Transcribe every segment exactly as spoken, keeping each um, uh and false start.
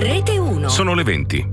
Rete uno. Sono le venti.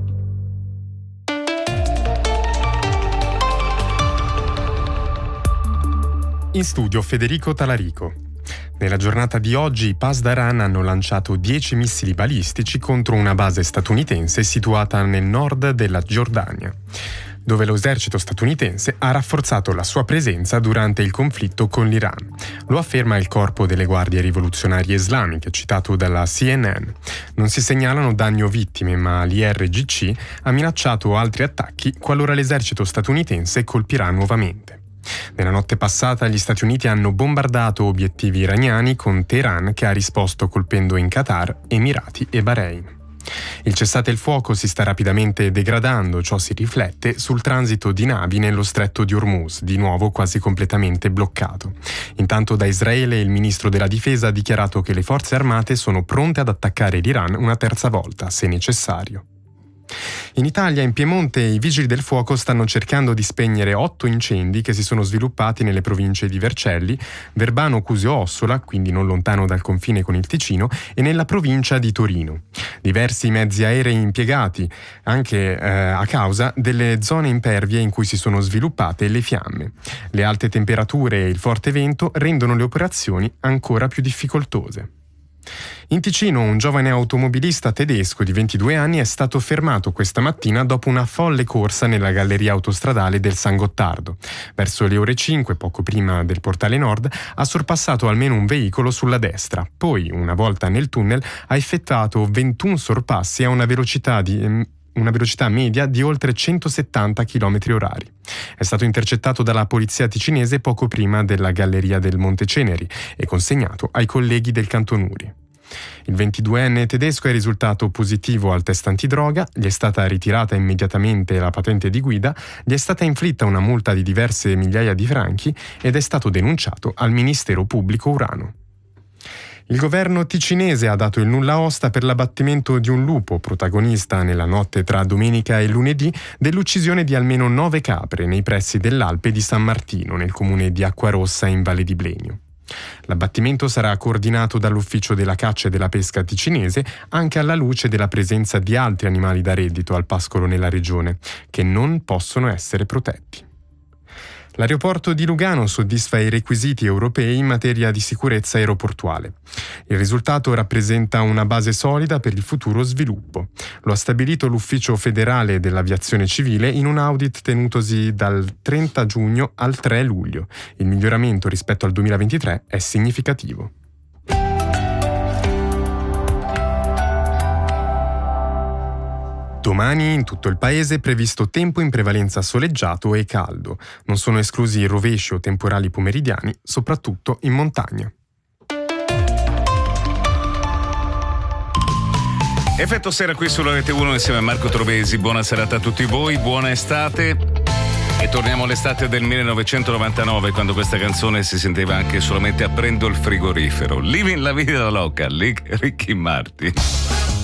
In studio Federico Talarico. Nella giornata di oggi i Pasdaran hanno lanciato dieci missili balistici contro una base statunitense situata nel nord della Giordania, dove l'esercito statunitense ha rafforzato la sua presenza durante il conflitto con l'Iran. Lo afferma il Corpo delle Guardie Rivoluzionarie Islamiche, citato dalla C N N. Non si segnalano danni o vittime, ma l'I R G C ha minacciato altri attacchi qualora l'esercito statunitense colpirà nuovamente. Nella notte passata gli Stati Uniti hanno bombardato obiettivi iraniani, con Teheran che ha risposto colpendo in Qatar, Emirati e Bahrain. Il cessate il fuoco si sta rapidamente degradando, ciò si riflette sul transito di navi nello stretto di Hormuz, di nuovo quasi completamente bloccato. Intanto da Israele il ministro della difesa ha dichiarato che le forze armate sono pronte ad attaccare l'Iran una terza volta, se necessario. In Italia, in Piemonte, i vigili del fuoco stanno cercando di spegnere otto incendi che si sono sviluppati nelle province di Vercelli, Verbano Cusio Ossola, quindi non lontano dal confine con il Ticino, e nella provincia di Torino. Diversi mezzi aerei impiegati, anche eh, a causa delle zone impervie in cui si sono sviluppate le fiamme. Le alte temperature e il forte vento rendono le operazioni ancora più difficoltose. In Ticino un giovane automobilista tedesco di ventidue anni è stato fermato questa mattina dopo una folle corsa nella galleria autostradale del San Gottardo. Verso le ore cinque, poco prima del portale nord, ha sorpassato almeno un veicolo sulla destra. Poi, una volta nel tunnel, ha effettuato ventuno sorpassi a una velocità di... una velocità media di oltre centosettanta chilometri orari. È stato intercettato dalla polizia ticinese poco prima della galleria del Monte Ceneri e consegnato ai colleghi del Cantonuri. Il ventiduenne tedesco è risultato positivo al test antidroga, gli è stata ritirata immediatamente la patente di guida, gli è stata inflitta una multa di diverse migliaia di franchi ed è stato denunciato al Ministero Pubblico Urano. Il governo ticinese ha dato il nulla osta per l'abbattimento di un lupo, protagonista nella notte tra domenica e lunedì dell'uccisione di almeno nove capre nei pressi dell'Alpe di San Martino, nel comune di Acquarossa in Valle di Blegno. L'abbattimento sarà coordinato dall'Ufficio della Caccia e della Pesca ticinese, anche alla luce della presenza di altri animali da reddito al pascolo nella regione, che non possono essere protetti. L'aeroporto di Lugano soddisfa i requisiti europei in materia di sicurezza aeroportuale. Il risultato rappresenta una base solida per il futuro sviluppo. Lo ha stabilito l'Ufficio federale dell'aviazione civile in un audit tenutosi dal trenta giugno al tre luglio. Il miglioramento rispetto al duemilaventitré è significativo. Domani in tutto il paese è previsto tempo in prevalenza soleggiato e caldo. Non sono esclusi rovesci o temporali pomeridiani, soprattutto in montagna. Effetto sera qui sulla Rete uno insieme a Marco Trovesi. Buona serata a tutti voi, buona estate. E torniamo all'estate del millenovecentonovantanove, quando questa canzone si sentiva anche solamente aprendo il frigorifero. Living la vida loca, Ricky Martin.